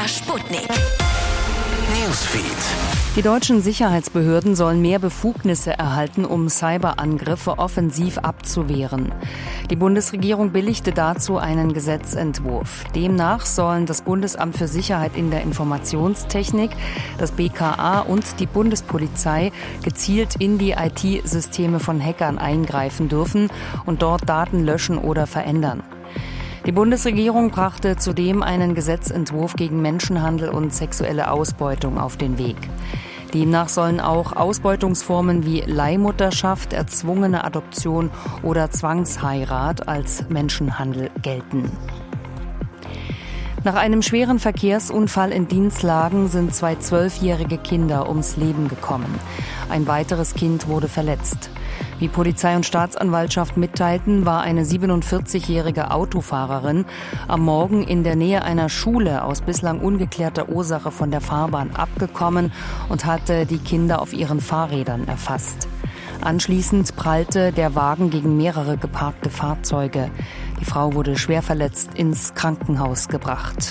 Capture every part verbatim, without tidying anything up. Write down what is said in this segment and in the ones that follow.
Sputnik Newsfeed. Die deutschen Sicherheitsbehörden sollen mehr Befugnisse erhalten, um Cyberangriffe offensiv abzuwehren. Die Bundesregierung billigte dazu einen Gesetzentwurf. Demnach sollen das Bundesamt für Sicherheit in der Informationstechnik, das B K A und die Bundespolizei gezielt in die I T-Systeme von Hackern eingreifen dürfen und dort Daten löschen oder verändern. Die Bundesregierung brachte zudem einen Gesetzentwurf gegen Menschenhandel und sexuelle Ausbeutung auf den Weg. Demnach sollen auch Ausbeutungsformen wie Leihmutterschaft, erzwungene Adoption oder Zwangsheirat als Menschenhandel gelten. Nach einem schweren Verkehrsunfall in Dinslagen sind zwei zwölfjährige Kinder ums Leben gekommen. Ein weiteres Kind wurde verletzt. Wie Polizei und Staatsanwaltschaft mitteilten, war eine siebenundvierzigjährige Autofahrerin am Morgen in der Nähe einer Schule aus bislang ungeklärter Ursache von der Fahrbahn abgekommen und hatte die Kinder auf ihren Fahrrädern erfasst. Anschließend prallte der Wagen gegen mehrere geparkte Fahrzeuge. Die Frau wurde schwer verletzt ins Krankenhaus gebracht.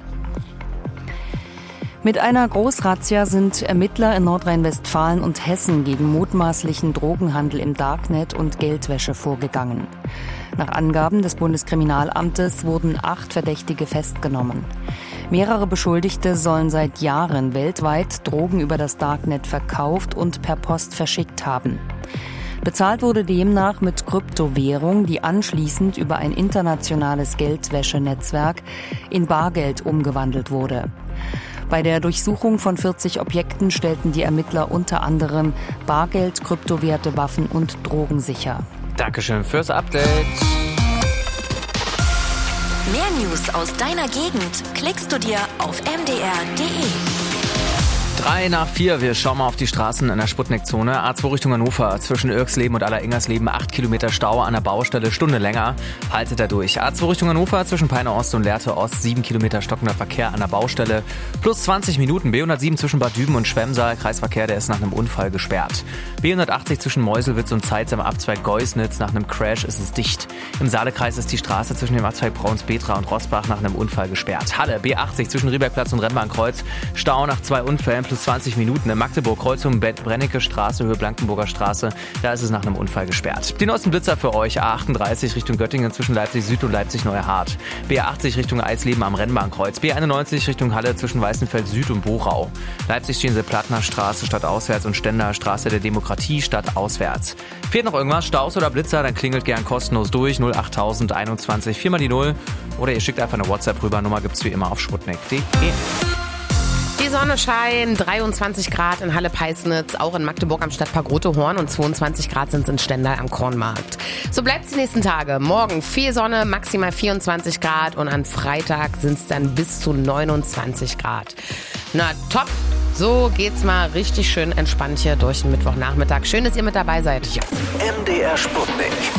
Mit einer Großrazzia sind Ermittler in Nordrhein-Westfalen und Hessen gegen mutmaßlichen Drogenhandel im Darknet und Geldwäsche vorgegangen. Nach Angaben des Bundeskriminalamtes wurden acht Verdächtige festgenommen. Mehrere Beschuldigte sollen seit Jahren weltweit Drogen über das Darknet verkauft und per Post verschickt haben. Bezahlt wurde demnach mit Kryptowährung, die anschließend über ein internationales Geldwäschenetzwerk in Bargeld umgewandelt wurde. Bei der Durchsuchung von vierzig Objekten stellten die Ermittler unter anderem Bargeld, Kryptowerte, Waffen und Drogen sicher. Dankeschön fürs Update. Mehr News aus deiner Gegend klickst du dir auf m d r punkt d e. Drei nach vier, wir schauen mal auf die Straßen in der Sputnik-Zone. A zwei Richtung Hannover, zwischen Irksleben und Alleringgersleben acht Kilometer Stau an der Baustelle, Stunde länger. Haltet da durch. A zwei Richtung Hannover, zwischen Peine Ost und Lehrte Ost, sieben Kilometer stockender Verkehr an der Baustelle. Plus zwanzig Minuten. B hundertsieben zwischen Bad Düben und Schwemmsaal, Kreisverkehr, der ist nach einem Unfall gesperrt. B hundertachtzig zwischen Meuselwitz und Zeitz am Abzweig Geusnitz, nach einem Crash ist es dicht. Im Saalekreis ist die Straße zwischen dem Abzweig Braunspetra und Rossbach nach einem Unfall gesperrt. Halle, B achtzig zwischen Riebergplatz und Rennbahnkreuz, Stau nach zwei Unfällen, plus zwanzig Minuten. In Magdeburg, Kreuzung Brennecke Straße, Höhe Blankenburger Straße, da ist es nach einem Unfall gesperrt. Die neuesten Blitzer für euch, A achtunddreißig Richtung Göttingen zwischen Leipzig Süd und Leipzig Neuhart. B achtzig Richtung Eisleben am Rennbahnkreuz. B einundneunzig Richtung Halle zwischen Weißenfeld Süd und Bochau. Leipzig Stehensee-Plattner Straße stadtauswärts und Stender Straße der Demokratie stadtauswärts. Fehlt noch irgendwas, Staus oder Blitzer, dann klingelt gern kostenlos durch null acht null eins eins vier mal die null oder ihr schickt einfach eine WhatsApp rüber. Nummer gibt's wie immer auf sputnik punkt de. Die Sonne scheint, dreiundzwanzig Grad in Halle-Peisnitz, auch in Magdeburg am Stadtpark Rote-Horn und zweiundzwanzig Grad sind es in Stendal am Kornmarkt. So bleibt es die nächsten Tage. Morgen viel Sonne, maximal vierundzwanzig Grad und an Freitag sind es dann bis zu neunundzwanzig Grad. Na top, so geht's mal richtig schön entspannt hier durch den Mittwochnachmittag. Schön, dass ihr mit dabei seid. Ja. M D R Sputnik.